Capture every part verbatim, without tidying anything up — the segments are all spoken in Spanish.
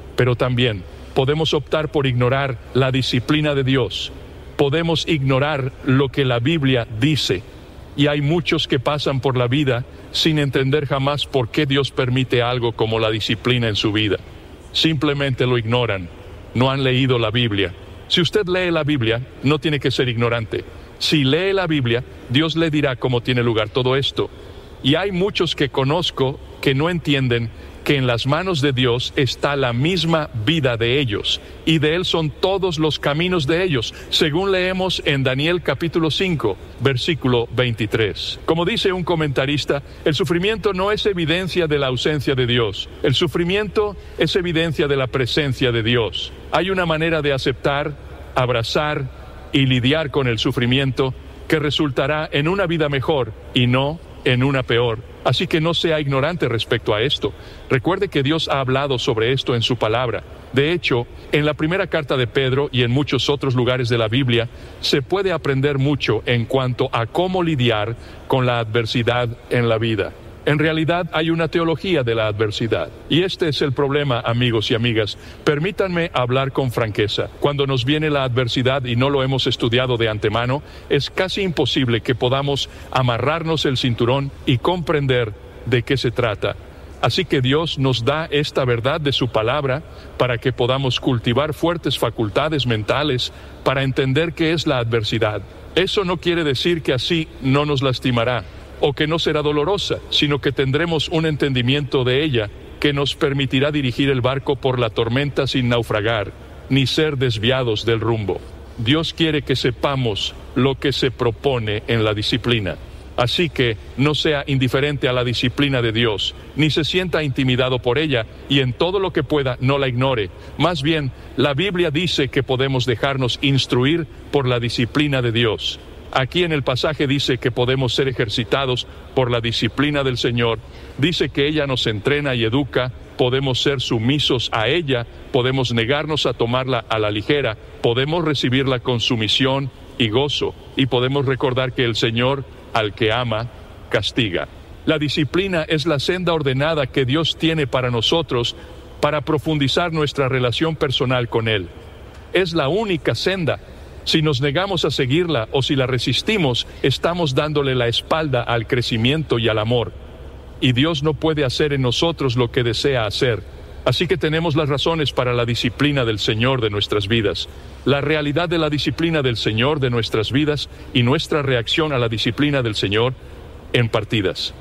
Pero también podemos optar por ignorar la disciplina de Dios. Podemos ignorar lo que la Biblia dice. Y hay muchos que pasan por la vida sin entender jamás por qué Dios permite algo como la disciplina en su vida. Simplemente lo ignoran. No han leído la Biblia. Si usted lee la Biblia, no tiene que ser ignorante. Si lee la Biblia, Dios le dirá cómo tiene lugar todo esto. Y hay muchos que conozco que no entienden que en las manos de Dios está la misma vida de ellos, y de Él son todos los caminos de ellos, según leemos en Daniel capítulo cinco, versículo veintitrés. Como dice un comentarista, el sufrimiento no es evidencia de la ausencia de Dios, el sufrimiento es evidencia de la presencia de Dios. Hay una manera de aceptar, abrazar y lidiar con el sufrimiento que resultará en una vida mejor y no en una peor. Así que no sea ignorante respecto a esto. Recuerde que Dios ha hablado sobre esto en su palabra. De hecho, en la primera carta de Pedro y en muchos otros lugares de la Biblia, se puede aprender mucho en cuanto a cómo lidiar con la adversidad en la vida. En realidad hay una teología de la adversidad. Y este es el problema, amigos y amigas. Permítanme hablar con franqueza. Cuando nos viene la adversidad y no lo hemos estudiado de antemano, es casi imposible que podamos amarrarnos el cinturón y comprender de qué se trata. Así que Dios nos da esta verdad de su palabra para que podamos cultivar fuertes facultades mentales para entender qué es la adversidad. Eso no quiere decir que así no nos lastimará o que no será dolorosa, sino que tendremos un entendimiento de ella que nos permitirá dirigir el barco por la tormenta sin naufragar, ni ser desviados del rumbo. Dios quiere que sepamos lo que se propone en la disciplina. Así que no sea indiferente a la disciplina de Dios, ni se sienta intimidado por ella, y en todo lo que pueda no la ignore. Más bien, la Biblia dice que podemos dejarnos instruir por la disciplina de Dios. Aquí en el pasaje dice que podemos ser ejercitados por la disciplina del Señor. Dice que ella nos entrena y educa. Podemos ser sumisos a ella. Podemos negarnos a tomarla a la ligera. Podemos recibirla con sumisión y gozo. Y podemos recordar que el Señor, al que ama, castiga. La disciplina es la senda ordenada que Dios tiene para nosotros para profundizar nuestra relación personal con Él. Es la única senda. Si nos negamos a seguirla o si la resistimos, estamos dándole la espalda al crecimiento y al amor. Y Dios no puede hacer en nosotros lo que desea hacer. Así que tenemos las razones para la disciplina del Señor de nuestras vidas. La realidad de la disciplina del Señor de nuestras vidas y nuestra reacción a la disciplina del Señor en partidas.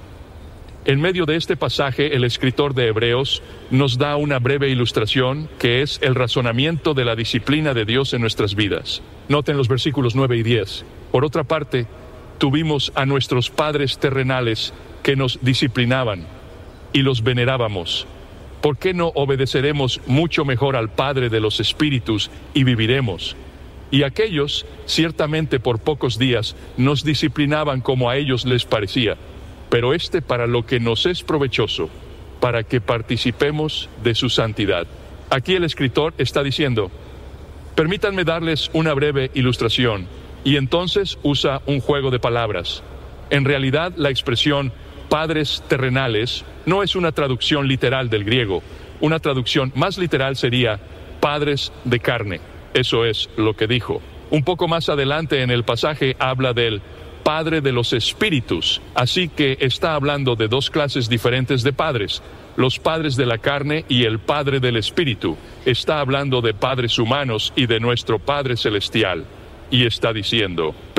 En medio de este pasaje, el escritor de Hebreos nos da una breve ilustración que es el razonamiento de la disciplina de Dios en nuestras vidas. Noten los versículos nueve y diez. Por otra parte, tuvimos a nuestros padres terrenales que nos disciplinaban y los venerábamos. ¿Por qué no obedeceremos mucho mejor al Padre de los Espíritus y viviremos? Y aquellos, ciertamente por pocos días, nos disciplinaban como a ellos les parecía, pero este para lo que nos es provechoso, para que participemos de su santidad. Aquí el escritor está diciendo, permítanme darles una breve ilustración, y entonces usa un juego de palabras. En realidad, la expresión padres terrenales no es una traducción literal del griego. Una traducción más literal sería padres de carne. Eso es lo que dijo. Un poco más adelante en el pasaje habla del Padre de los Espíritus, así que está hablando de dos clases diferentes de padres, los padres de la carne y el Padre del Espíritu. Está hablando de padres humanos y de nuestro Padre Celestial, y está diciendo,